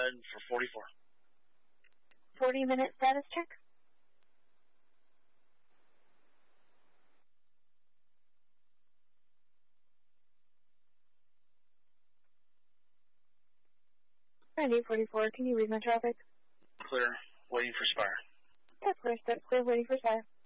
heading for 44. 40-minute status check. And 844, can you read my traffic? Clear, waiting for Spire. That's clear, waiting for Spire.